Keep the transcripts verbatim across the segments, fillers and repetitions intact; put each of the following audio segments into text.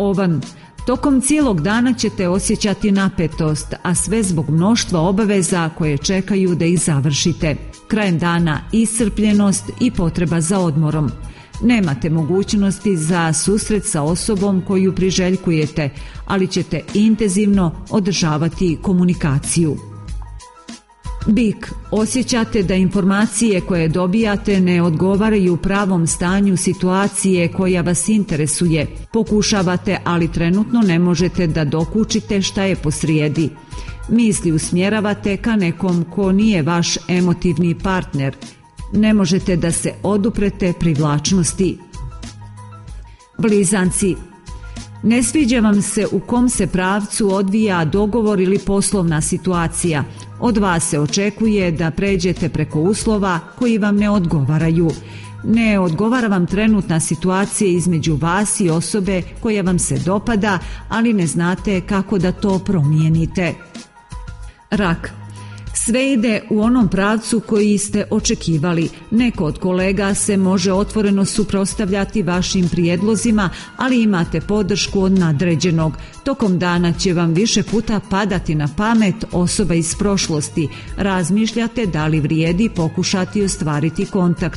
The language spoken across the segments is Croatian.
Ovan, tokom cijelog dana ćete osjećati napetost, a sve zbog mnoštva obaveza koje čekaju da ih završite. Krajem dana iscrpljenost i potreba za odmorom. Nemate mogućnosti za susret sa osobom koju priželjkujete, ali ćete intenzivno održavati komunikaciju. Bik, osjećate da informacije koje dobijate ne odgovaraju pravom stanju situacije koja vas interesuje. Pokušavate, ali trenutno ne možete da dokučite šta je posrijedi. Misli usmjeravate ka nekom ko nije vaš emotivni partner. Ne možete da se oduprete privlačnosti. Blizanci, ne sviđa vam se u kom se pravcu odvija dogovor ili poslovna situacija. Od vas se očekuje da pređete preko uslova koji vam ne odgovaraju. Ne odgovara vam trenutna situacija između vas i osobe koja vam se dopada, ali ne znate kako da to promijenite. Rak, sve ide u onom pravcu koji ste očekivali. Neko od kolega se može otvoreno suprotstavljati vašim prijedlozima, ali imate podršku od nadređenog. Tokom dana će vam više puta padati na pamet osoba iz prošlosti. Razmišljate da li vrijedi pokušati ostvariti kontakt.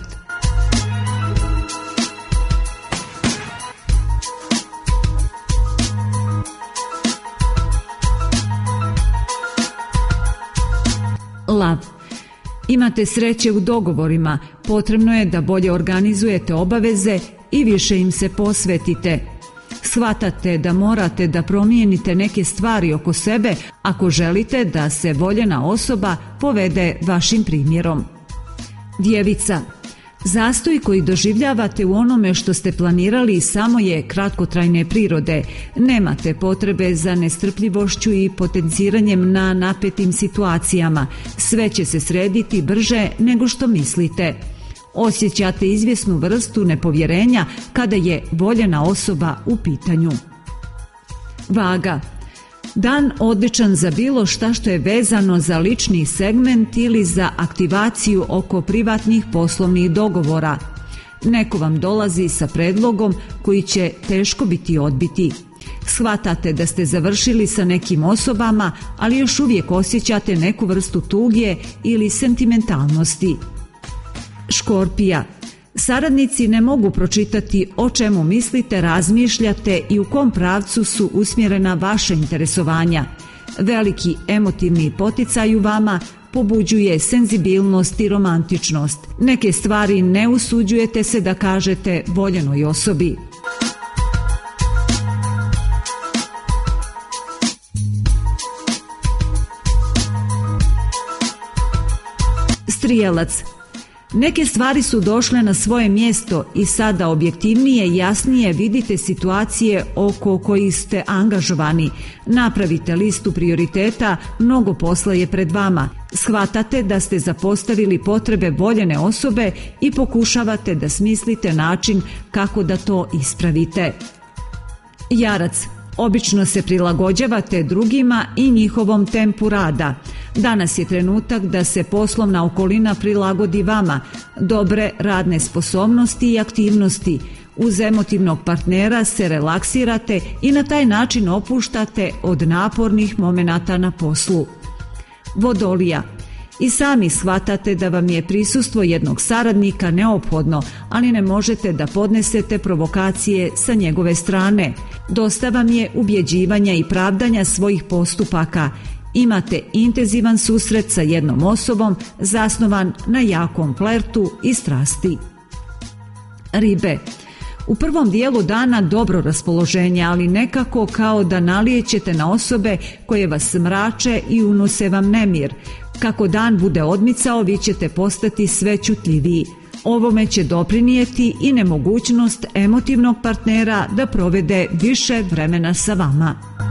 Lav, imate sreće u dogovorima, potrebno je da bolje organizujete obaveze i više im se posvetite. Shvatate da morate da promijenite neke stvari oko sebe ako želite da se voljena osoba povede vašim primjerom. Djevica, zastoj koji doživljavate u onome što ste planirali samo je kratkotrajne prirode. Nemate potrebe za nestrpljivošću i potenciranjem na napetim situacijama. Sve će se srediti brže nego što mislite. Osjećate izvjesnu vrstu nepovjerenja kada je voljena osoba u pitanju. Vaga, dan odličan za bilo šta što je vezano za lični segment ili za aktivaciju oko privatnih poslovnih dogovora. Neko vam dolazi sa predlogom koji će teško biti odbiti. Shvatate da ste završili sa nekim osobama, ali još uvijek osjećate neku vrstu tuge ili sentimentalnosti. Škorpija, saradnici ne mogu pročitati o čemu mislite, razmišljate i u kom pravcu su usmjerena vaša interesovanja. Veliki emotivni poticaj u vama pobuđuje senzibilnost i romantičnost. Neke stvari ne usuđujete se da kažete voljenoj osobi. Strijelac, neke stvari su došle na svoje mjesto i sada objektivnije i jasnije vidite situacije oko kojih ste angažovani. Napravite listu prioriteta, mnogo posla je pred vama. Shvatate da ste zapostavili potrebe voljene osobe i pokušavate da smislite način kako da to ispravite. Jarac, obično se prilagođavate drugima i njihovom tempu rada. Danas je trenutak da se poslovna okolina prilagodi vama. Dobre radne sposobnosti i aktivnosti. Uz emotivnog partnera se relaksirate i na taj način opuštate od napornih momenata na poslu. Vodolija, i sami shvatate da vam je prisustvo jednog saradnika neophodno, ali ne možete da podnesete provokacije sa njegove strane. Dosta vam je ubjeđivanja i pravdanja svojih postupaka. Imate intenzivan susret sa jednom osobom zasnovan na jakom flertu i strasti. Ribe, u prvom dijelu dana dobro raspoloženje, ali nekako kao da nalijećete na osobe koje vas mrače i unose vam nemir. Kako dan bude odmicao, vi ćete postati sve čutljiviji. Ovome će doprinijeti i nemogućnost emotivnog partnera da provede više vremena sa vama.